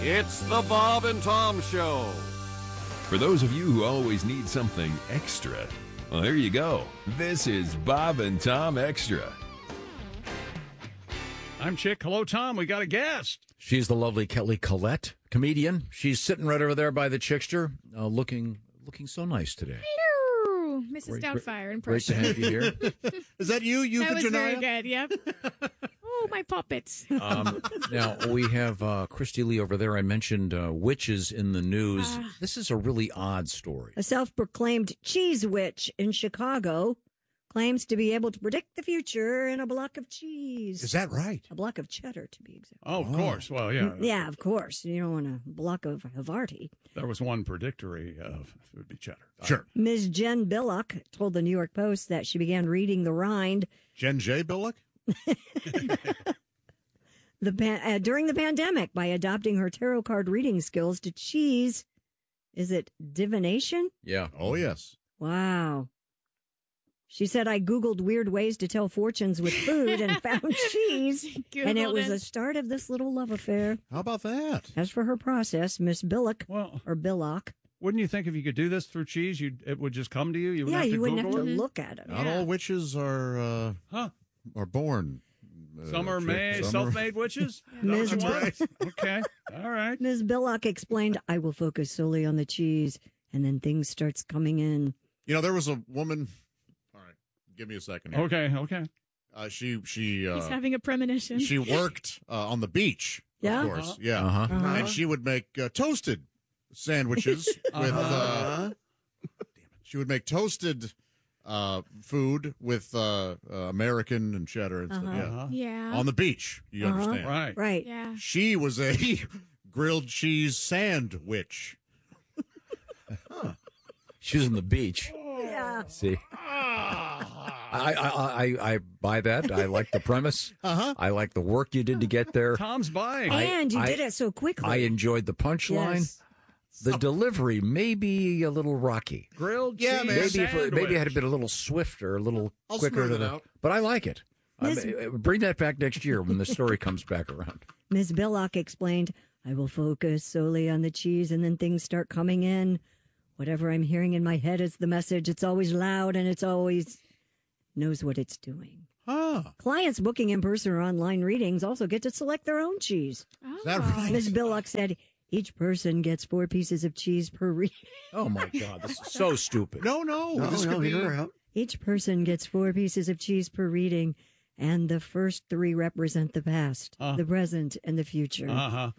It's the Bob and Tom Show. For those of you who always need something extra, well, here you go. This is Bob and Tom Extra. I'm Chick. Hello, Tom. We got a guest. She's the lovely Kelly Collette, comedian. She's sitting right over there by the Chickster, looking so nice today. Hello, Mrs. Doubtfire impression. Great to have you here. Is that you? That was very good, yep. Oh, my puppets. Now, we have Christy Lee over there. I mentioned witches in the news. This is a really odd story. A self-proclaimed cheese witch in Chicago claims to be able to predict the future in a block of cheese. Is that right? A block of cheddar, to be exact. Oh, of course. Well, yeah. Yeah, of course. You don't want a block of Havarti. There was one predictory of it would be cheddar. Sure. Ms. Jen Billock told the New York Post that she began reading the rind Jen J. Billick? during the pandemic by adopting her tarot card reading skills to cheese. Is it divination? Yeah. Oh, yes. Wow. She said, I Googled weird ways to tell fortunes with food and found cheese. And it was the start of this little love affair. How about that? As for her process, Miss Billock, or Billock. Wouldn't you think if you could do this through cheese, it would just come to you? You wouldn't have to you wouldn't Google have to it? look at it. Not all witches are born. Some are self-made witches? Ms. Okay. All right. Ms. Billock explained, I will focus solely on the cheese, and then things starts coming in. You know, there was a woman. All right, give me a second here. Okay. She He's having a premonition. She worked on the beach. Yeah? Of course. Yeah. And she would make toasted sandwiches with. She would make toasted food with American and cheddar and stuff. Yeah. On the beach, you understand? Right. Yeah. She was a grilled cheese sandwich. She was on the beach. Yeah. See? I buy that. I like the premise. I like the work you did to get there. Tom's buying. And you did it so quickly. I enjoyed the punchline. Yes. The delivery may be a little rocky. Grilled cheese Maybe it had been a little swifter, a little quicker smooth it out. But I like it. Bring that back next year when the story comes back around. Ms. Billock explained, I will focus solely on the cheese, and then things start coming in. Whatever I'm hearing in my head is the message. It's always loud, and it's always knows what it's doing. Clients booking in-person or online readings also get to select their own cheese. Is that right? Ms. Billock said, each person gets 4 pieces of cheese per reading. Oh, my God. This is so stupid. No. This could be Each person gets 4 pieces of cheese per reading, and the first 3 represent the past, the present, and the future. I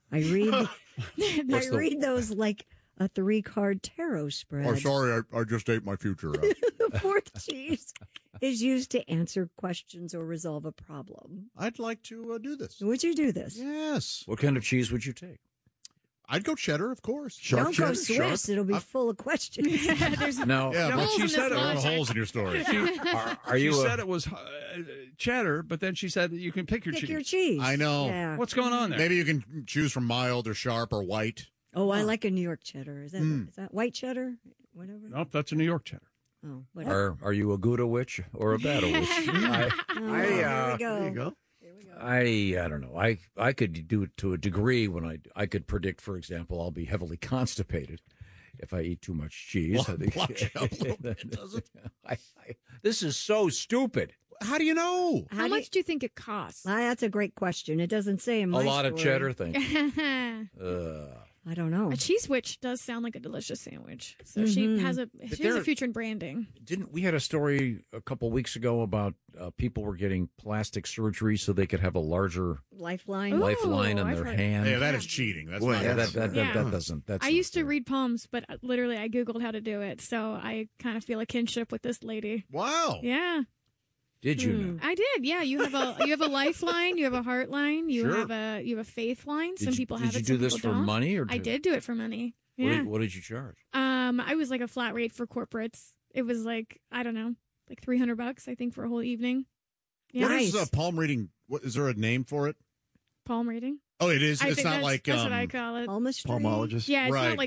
read those like a 3-card tarot spread. Oh, sorry, I just ate my future. The 4th cheese is used to answer questions or resolve a problem. I'd like to do this. Would you do this? Yes. What kind of cheese would you take? I'd go cheddar, of course. Don't go Swiss. It'll be full of questions. No. But she said there are holes in your story. She said it was cheddar, but then she said that you can pick your cheese. I know. Yeah. What's going on there? Maybe you can choose from mild or sharp or white. Oh, I like a New York cheddar. Is that white cheddar? Whatever. Nope, that's a New York cheddar. Oh, whatever. Are you a Gouda witch or a Bata witch? Here we go. I don't know. I could do it to a degree when I could predict, for example, I'll be heavily constipated if I eat too much cheese. Block you up a little bit, does it? This is so stupid. How do you know? How much do you think it costs? That's a great question. It doesn't say in my A lot of story. cheddar, thank you. I don't know. A cheese witch does sound like a delicious sandwich. So she has a future in branding. Didn't we had a story a couple weeks ago about people were getting plastic surgery so they could have a larger lifeline Ooh, in I've their heard- hand? Yeah, that is cheating. That's not that doesn't. That's I not used to fair. read palms, but literally I Googled how to do it. So I kind of feel a kinship with this lady. Wow. Yeah. Did you know? I did. Yeah, you have a lifeline, you have a heart line, you Sure. have a faith line. Some people have Did you it. do Some this people for don't. money or? I did do it for money. What Yeah. what did you charge? I was like a flat rate for corporates. It was like I don't know, like $300 I think for a whole evening. Yeah. What is palm reading? What is there a name for it? Palm reading. Oh, it is. I It's think not that's, like that's what I call it. Palmistry? Palmologist. Yeah, it's Right. not like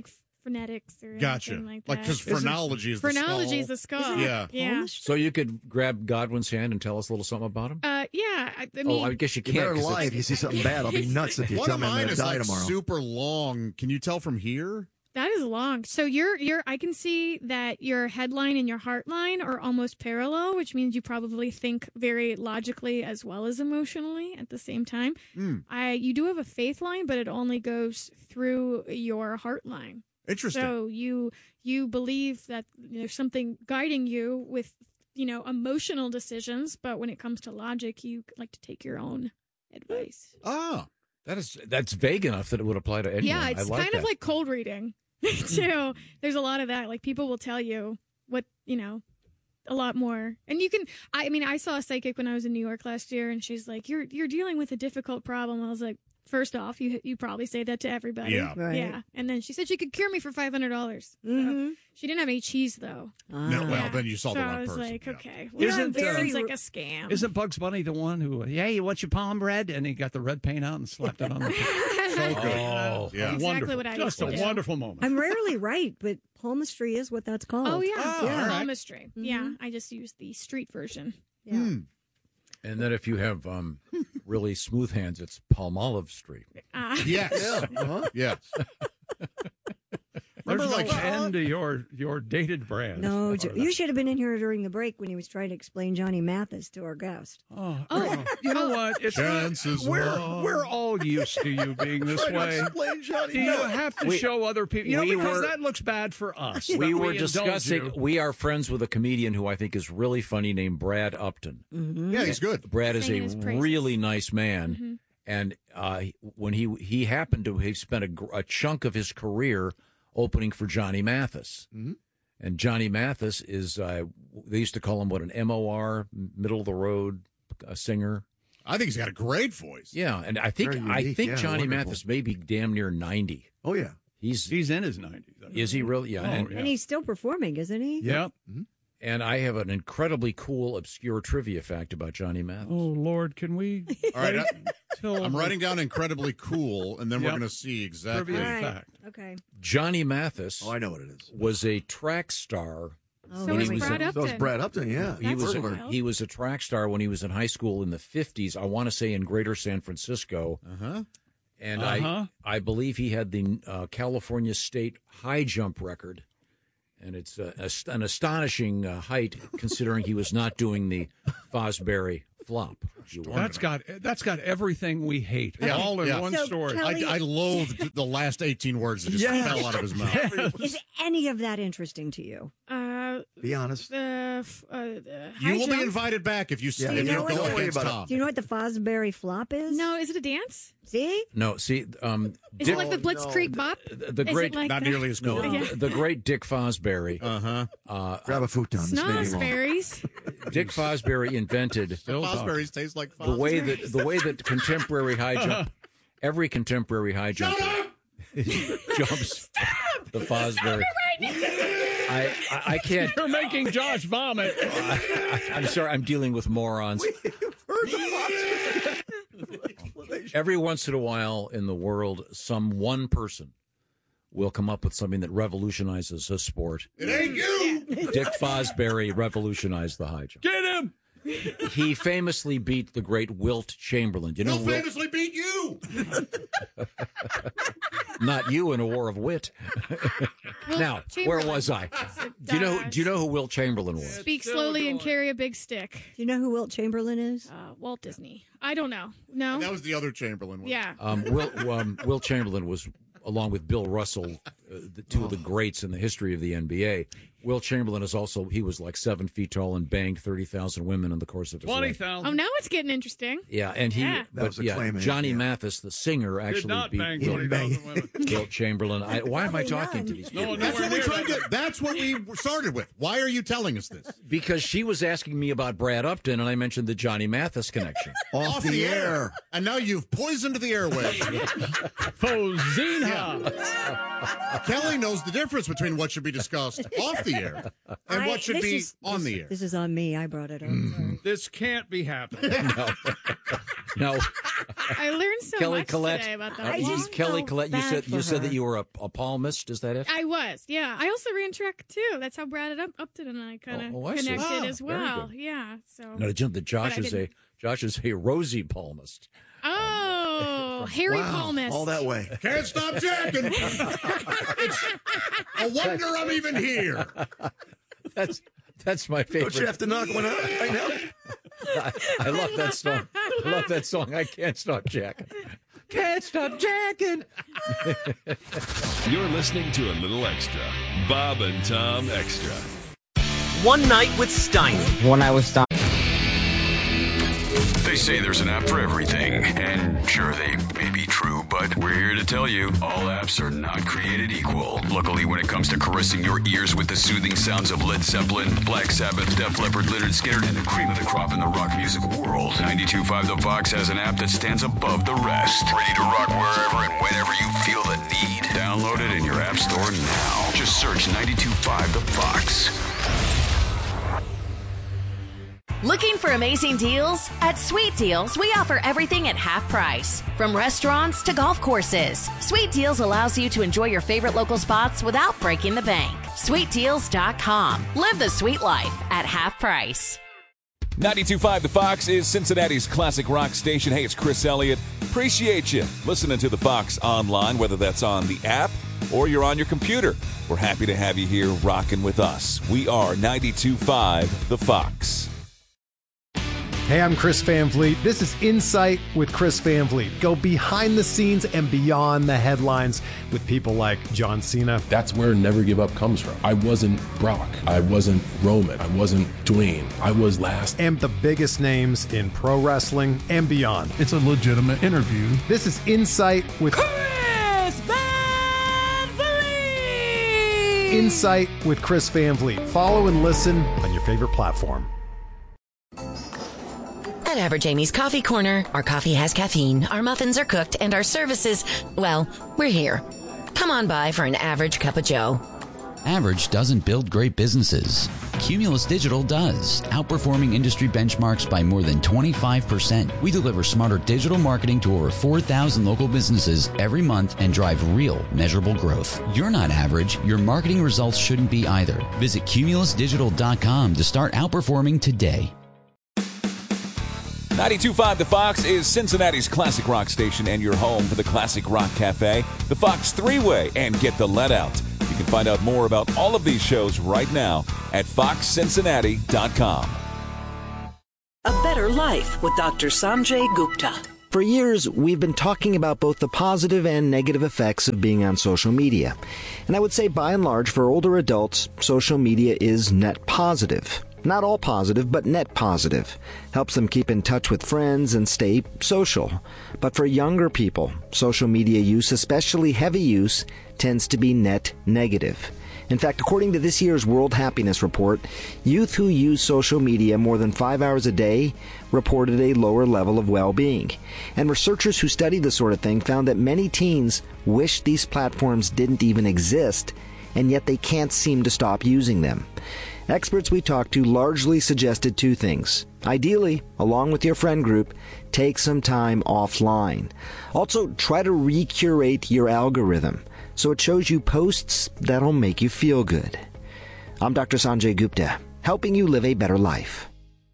phonetics or Gotcha. anything like that. Because phrenology is the skull. Phrenology is the skull. Yeah. So you could grab Godwin's hand and tell us a little something about him? Yeah. I mean, I guess you You can't. better 'cause lie if you see something bad. I'll be nuts if you One tell of me I'm mine going to is die like tomorrow. super long. Can you tell from here? that is long. So I can see that your headline and your heart line are almost parallel, which means you probably think very logically as well as emotionally at the same time. You do have a faith line, but it only goes through your heart line. Interesting. So you believe that there's something guiding you with, emotional decisions, but when it comes to logic, you like to take your own advice. That's vague enough that it would apply to anyone. Yeah, it's I like kind of like cold reading too. There's a lot of that. Like people will tell you what, a lot more. And you can, I saw a psychic when I was in New York last year, and she's like, you're dealing with a difficult problem. I was like, first off, you probably say that to everybody. Yeah. Right. Yeah. And then she said she could cure me for $500. So she didn't have any cheese though. No, well, Yeah. then you saw so the wrong I was person. like, Yeah. okay. Isn't, Well, uh, seems like a scam. Isn't Bugs Bunny the one who, hey, you want your palm red? And he got the red paint out and slapped it on the So good. Oh. Yeah. Exactly Wonderful. what I Just used a to do. wonderful moment. I'm rarely right, but palmistry is what that's called. Oh, yeah. Oh, all right. Palmistry. Yeah. I just used the street version. Yeah. And then if you have really smooth hands, it's Palmolive Street. Yes. Yes. There's Remember, no like, end to your dated brand. No, you should have been in here during the break when he was trying to explain Johnny Mathis to our guest. You know what? It's Chances are. we're all used to you being this way. Explain Johnny. Do you have to show other people? we because were- that looks bad for us. We that were indulge discussing, you. we are friends with a comedian who I think is really funny named Brad Upton. Yeah, he's good. Brad is Singing a his praises. really nice man. And when he happened to have spent a chunk of his career opening for Johnny Mathis. And Johnny Mathis is, they used to call him, an MOR, middle of the road singer. I think he's got a great voice. Yeah, and I think Very unique. Yeah, Johnny wonderful. Mathis may be damn near 90. Oh, yeah. He's He's in his 90s. is he really? Yeah. Oh, And he's still performing, isn't he? Yeah. And I have an incredibly cool, obscure trivia fact about Johnny Mathis. Oh, Lord, can we? All right. till I'm writing down incredibly cool, and then we're Yep. going to see exactly. Trivia All right. fact. Okay. Johnny Mathis Oh, I know what it is. was a track star. Oh, So When is he was Brad in- Upton. So it's Brad Upton, yeah. He was wild. he was a track star when he was in high school in the 50s. I want to say in Greater San Francisco. Uh-huh. And Uh-huh. I believe he had the California State high jump record. And it's an astonishing height considering he was not doing the Fosbury flop. That's got everything we hate all in Yeah. one So, story. Kelly- I loathed the last 18 words that just fell out of his mouth. Is any of that interesting to you? Be honest. You will be invited back if you Yeah, if you you know what? go Don't worry against about it. Tom. Do you know what the Fosbury flop is? No, is it a dance? See? No, see, Is Dick, it like the Blitzkrieg Bop? the Is great it like Not that? nearly as cool. no, the great Dick Fosbury. Grab a futon. This may be wrong. Snozzberries. Dick Fosbury invented Fosbury's taste like the way Fosbury. that contemporary high jump, every contemporary high jump jumps the Fosbury. I can't. You're making Josh vomit. I'm sorry. I'm dealing with morons. Every once in a while in the world, some one person will come up with something that revolutionizes a sport. It ain't you. Dick Fosbury revolutionized the high jump. Get him. He famously beat the great Wilt Chamberlain. You know, He'll famously beat you. not you in a war of wit. Now, where was I? Do you know who Wilt Chamberlain was? Speak slowly and carry a big stick. Do you know who Wilt Chamberlain is? Walt Disney. I don't know. No. That was the other Chamberlain one. Yeah. Wilt Chamberlain was, along with Bill Russell, the two of the greats in the history of the NBA. Wilt Chamberlain is also, he was like 7 feet tall and banged 30,000 women in the course of his life. 20,000. Oh, now it's getting interesting. Yeah, and he, Yeah. That was the claim, Johnny yeah. Mathis, the singer, Did actually not beat bang Wilt 20,000 women. Wilt Chamberlain. Why am I talking to these people? That's what we tried to. That's what we started with. Why are you telling us this? Because she was asking me about Brad Upton, and I mentioned the Johnny Mathis connection. Off the air. And now you've poisoned the airwaves. Fozina. Kelly knows the difference between what should be discussed off the air and what should be on the air. This is on me. I brought it up. Sorry. This can't be happening. Now, I learned so Kelly much Collette, today about that. Kelly Collette, you said that you were a palmist. Is that it? I was, yeah. I also ran track too. That's how Brad Upton and I kind of connected as well. Yeah. So. No, that Josh is a rosy palmist. Oh, hairy palmist. All that way. Can't stop jacking. It's a wonder I'm even here. That's my favorite. Don't you have to knock one out right now? I love that song. I can't stop jacking. Can't stop jacking. You're listening to a little extra. Bob and Tom Extra. One Night with Steiny. They say there's an app for everything, and sure, they may be true, but we're here to tell you, all apps are not created equal. Luckily, when it comes to caressing your ears with the soothing sounds of Led Zeppelin, Black Sabbath, Def Leppard, Lynyrd Skynyrd, and the cream of the crop in the rock music world, 92.5 The Fox has an app that stands above the rest. Ready to rock wherever and whenever you feel the need. Download it in your app store now. Just search 92.5 The Fox. Looking for amazing deals? At Sweet Deals, we offer everything at half price. From restaurants to golf courses, Sweet Deals allows you to enjoy your favorite local spots without breaking the bank. SweetDeals.com. Live the sweet life at half price. 92.5 The Fox is Cincinnati's classic rock station. Hey, it's Chris Elliott. Appreciate you listening to The Fox online, whether that's on the app or you're on your computer. We're happy to have you here rocking with us. We are 92.5 The Fox. Hey, I'm Chris Van Vliet. This is Insight with Chris Van Vliet. Go behind the scenes and beyond the headlines with people like John Cena. That's where Never Give Up comes from. I wasn't Brock. I wasn't Roman. I wasn't Dwayne. I was last. And the biggest names in pro wrestling and beyond. It's a legitimate interview. This is Insight with Chris Van Vliet. Insight with Chris Van Vliet. Follow and listen on your favorite platform. At Average Amy's Coffee Corner, our coffee has caffeine, our muffins are cooked, and our services, well, we're here. Come on by for an average cup of joe. Average doesn't build great businesses. Cumulus Digital does, outperforming industry benchmarks by more than 25%. We deliver smarter digital marketing to over 4,000 local businesses every month and drive real, measurable growth. You're not average. Your marketing results shouldn't be either. Visit cumulusdigital.com to start outperforming today. 92.5 The Fox is Cincinnati's classic rock station and your home for the Classic Rock Cafe, the Fox 3-Way, and Get the Let Out. You can find out more about all of these shows right now at foxcincinnati.com. A Better Life with Dr. Sanjay Gupta. For years, we've been talking about both the positive and negative effects of being on social media. And I would say, by and large, for older adults, social media is net positive. Not all positive, but net positive. Helps them keep in touch with friends and stay social. But for younger people, social media use, especially heavy use, tends to be net negative. In fact, according to this year's World Happiness Report, youth who use social media more than 5 hours a day reported a lower level of well-being. And researchers who studied this sort of thing found that many teens wish these platforms didn't even exist, and yet they can't seem to stop using them. Experts we talked to largely suggested two things. Ideally, along with your friend group, take some time offline. Also, try to recurate your algorithm so it shows you posts that'll make you feel good. I'm Dr. Sanjay Gupta, helping you live a better life.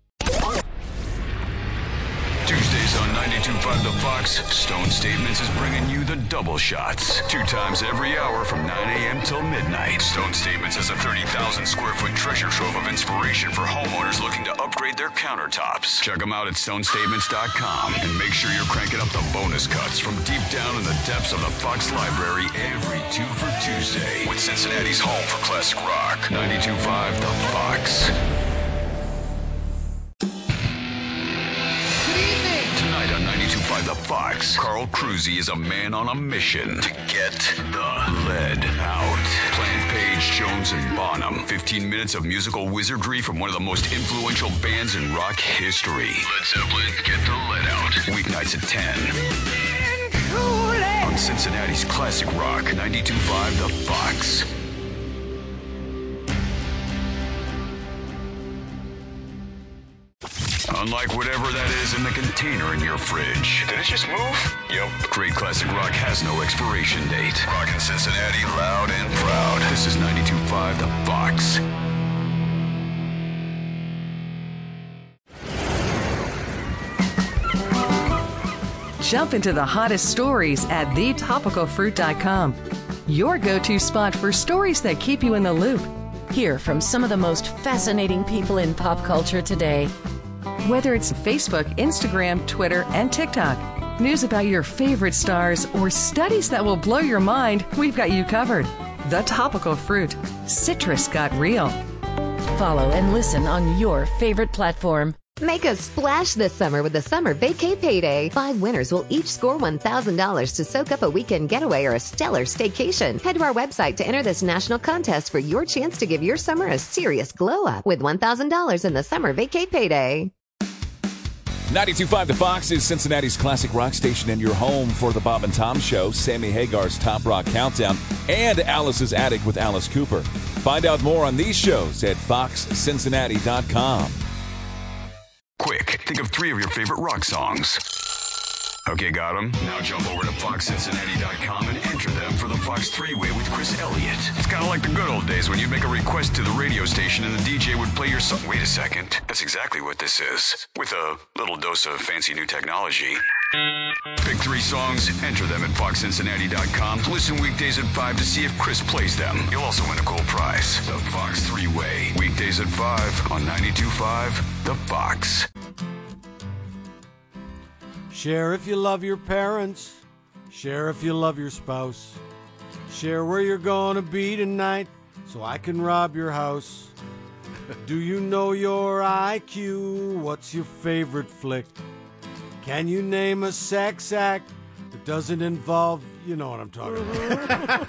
Tuesdays on 92.5 The Fox, Stone Statements is bringing you the double shots. 2 times every hour from 9 a.m. till midnight. Stone Statements is a 30,000 square foot treasure trove of inspiration for homeowners looking to upgrade their countertops. Check them out at stonestatements.com and make sure you're cranking up the bonus cuts from deep down in the depths of the Fox Library every 2 for Tuesday with Cincinnati's home for classic rock. 92.5 The Fox. Tonight on 92.5 The Fox, Carl Cruzy is a man on a mission to get the lead out. Plant Page, Jones, and Bonham. 15 minutes of musical wizardry from one of the most influential bands in rock history. Led Zeppelin, Get the Lead Out. Weeknights at 10. On Cincinnati's classic rock, 92.5 The Fox. Unlike whatever that is in the container in your fridge. Did it just move? Yep. Great classic rock has no expiration date. Rockin' Cincinnati loud and proud. This is 92.5 The Fox. Jump into the hottest stories at thetopicalfruit.com. Your go-to spot for stories that keep you in the loop. Hear from some of the most fascinating people in pop culture today. Whether it's Facebook, Instagram, Twitter, and TikTok, news about your favorite stars, or studies that will blow your mind, we've got you covered. The Topical Fruit. Citrus got real. Follow and listen on your favorite platform. Make a splash this summer with the Summer Vacay Payday. 5 winners will each score $1,000 to soak up a weekend getaway or a stellar staycation. Head to our website to enter this national contest for your chance to give your summer a serious glow up with $1,000 in the Summer Vacay Payday. 92.5 The Fox is Cincinnati's classic rock station and your home for the Bob and Tom Show, Sammy Hagar's Top Rock Countdown, and Alice's Attic with Alice Cooper. Find out more on these shows at foxcincinnati.com. Quick, think of 3 of your favorite rock songs. Okay, got them? Now jump over to foxcincinnati.com and enter them for the Fox 3-Way with Chris Elliott. It's kind of like the good old days when you'd make a request to the radio station and the DJ would play your song. Wait a second. That's exactly what this is. With a little dose of fancy new technology. Pick 3 songs, enter them at foxcincinnati.com. Listen weekdays at 5 to see if Chris plays them. You'll also win a cool prize. The Fox 3-Way. Weekdays at 5 on 92.5 The Fox. Share if you love your parents. Share if you love your spouse. Share where you're gonna be tonight so I can rob your house. Do you know your IQ? What's your favorite flick? Can you name a sex act that doesn't involve, you know what I'm talking about?